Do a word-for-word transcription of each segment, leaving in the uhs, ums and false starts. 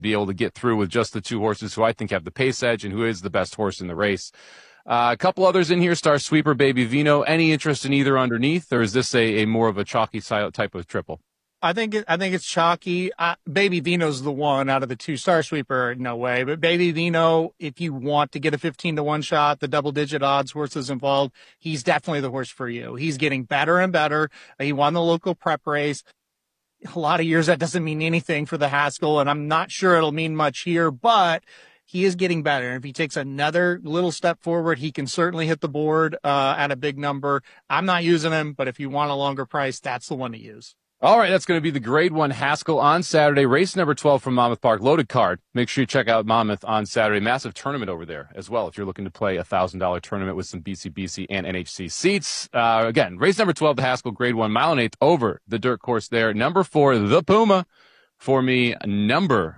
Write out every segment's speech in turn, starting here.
be able to get through with just the two horses who I think have the pace edge and who is the best horse in the race. Uh, a couple others in here, Star Sweeper, Baby Vino. Any interest in either underneath, or is this a, a more of a chalky type of triple? I think it, I think it's chalky. Uh, Baby Vino's the one out of the two. Star Sweeper, no way. But Baby Vino, if you want to get a fifteen to one shot, the double digit odds horses involved, he's definitely the horse for you. He's getting better and better. He won the local prep race. A lot of years that doesn't mean anything for the Haskell, and I'm not sure it'll mean much here, but he is getting better. And if he takes another little step forward, he can certainly hit the board uh, at a big number. I'm not using him, but if you want a longer price, that's the one to use. All right, that's going to be the grade one Haskell on Saturday. Race number twelve from Monmouth Park. Loaded card. Make sure you check out Monmouth on Saturday. Massive tournament over there as well if you're looking to play a one thousand dollars tournament with some B C B C and N H C seats. Uh, again, race number twelve, the Haskell, grade one, mile and eighth over the dirt course there. Number four, the Puma. For me, number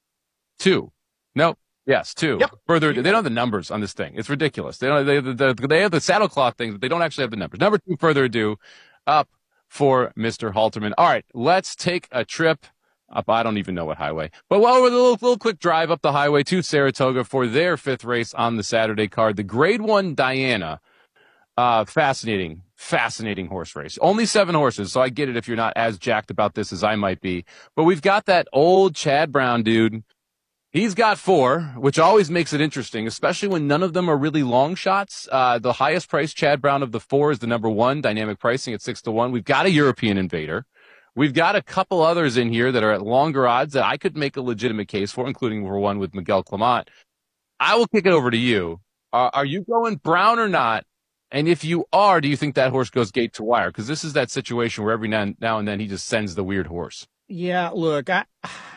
two. Nope. Yes, two. Yep. Further, they don't have the numbers on this thing. It's ridiculous. They don't. They, they, they have the saddlecloth things, but they don't actually have the numbers. Number two, further ado, up for Mister Halterman. All right, let's take a trip up. I don't even know what highway, but well, with a little, little quick drive up the highway to Saratoga for their fifth race on the Saturday card, the Grade One Diana. Uh, fascinating, fascinating horse race. Only seven horses, so I get it if you're not as jacked about this as I might be. But we've got that old Chad Brown dude. He's got four, which always makes it interesting, especially when none of them are really long shots. Uh, the highest priced Chad Brown of the four is the number one, dynamic pricing at six to one. We've got a European Invader. We've got a couple others in here that are at longer odds that I could make a legitimate case for, including for one with Miguel Clement. I will kick it over to you. Uh, are you going Brown or not? And if you are, do you think that horse goes gate to wire? Because this is that situation where every now, now and then he just sends the weird horse. Yeah, look, I...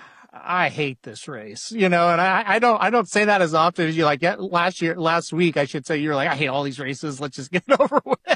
I hate this race, you know, and I, I don't, I don't say that as often as you like. Yeah, last year, last week, I should say, you're like, I hate all these races. Let's just get it over with.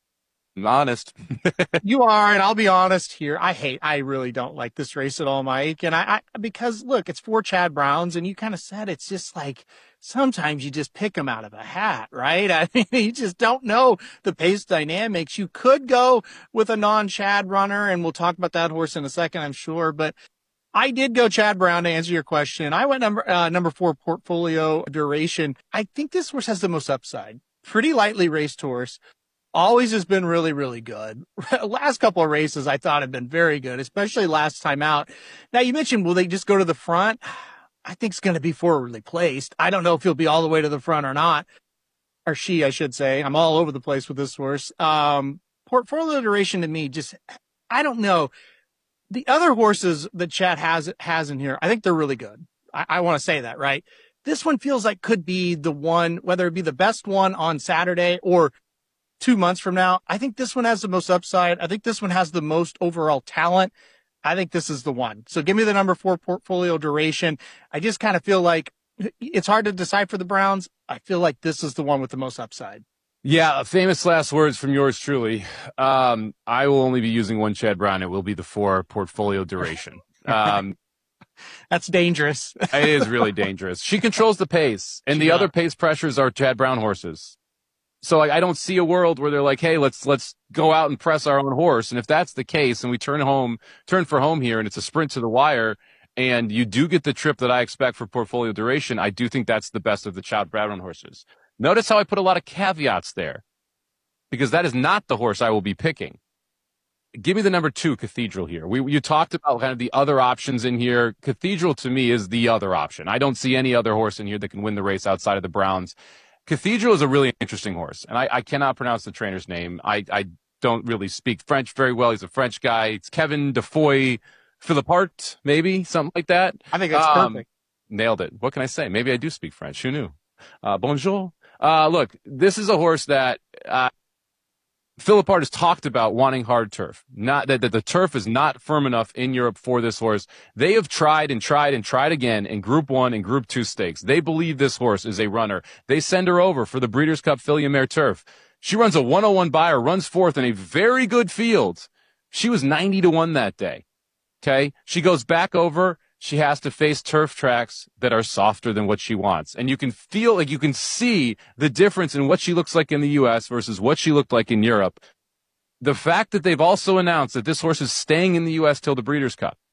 I'm honest. You are, and I'll be honest here. I hate, I really don't like this race at all, Mike. And I, I because look, it's four Chad Browns, and you kind of said it's just like sometimes you just pick them out of a hat, right? I mean, you just don't know the pace dynamics. You could go with a non-Chad runner, and we'll talk about that horse in a second, I'm sure, but I did go Chad Brown to answer your question. I went number uh, number four, Portfolio Duration. I think this horse has the most upside. Pretty lightly raced horse. Always has been really, really good. Last couple of races I thought have been very good, especially last time out. Now, you mentioned, will they just go to the front? I think it's going to be forwardly placed. I don't know if he'll be all the way to the front or not. Or she, I should say. I'm all over the place with this horse. Um, Portfolio Duration to me just, I don't know. The other horses that Chad has has in here, I think they're really good. I, I want to say that, right? This one feels like could be the one, whether it be the best one on Saturday or two months from now. I think this one has the most upside. I think this one has the most overall talent. I think this is the one. So give me the number four, Portfolio Duration. I just kind of feel like it's hard to decide for the Browns. I feel like this is the one with the most upside. Yeah, famous last words from yours truly. Um, I will only be using one Chad Brown. It will be the four, Portfolio Duration. Um, That's dangerous. It is really dangerous. She controls the pace, and the Yeah. other pace pressures are Chad Brown horses. So I, I don't see a world where they're like, hey, let's let's go out and press our own horse. And if that's the case, and we turn home, turn for home here, and it's a sprint to the wire, and you do get the trip that I expect for Portfolio Duration, I do think that's the best of the Chad Brown horses. Notice how I put a lot of caveats there, because that is not the horse I will be picking. Give me the number two, Cathedral here. We you talked about kind of the other options in here. Cathedral to me is the other option. I don't see any other horse in here that can win the race outside of the Browns. Cathedral is a really interesting horse, and I, I cannot pronounce the trainer's name. I, I don't really speak French very well. He's a French guy. It's Kevin Defoy Philippart, maybe, something like that. I think that's um, perfect. Nailed it. What can I say? Maybe I do speak French. Who knew? Uh, bonjour. Uh, look, this is a horse that uh, Philippart has talked about wanting hard turf. Not that, that the turf is not firm enough in Europe for this horse. They have tried and tried and tried again in Group One and Group Two stakes. They believe this horse is a runner. They send her over for the Breeders' Cup Filly Mare Turf. She runs a one oh one buyer, runs fourth in a very good field. She was ninety to one that day. Okay, she goes back over. She has to face turf tracks that are softer than what she wants. And you can feel like you can see the difference in what she looks like in the U S versus what she looked like in Europe. The fact that they've also announced that this horse is staying in the U S till the Breeders' Cup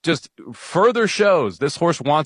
just further shows this horse wants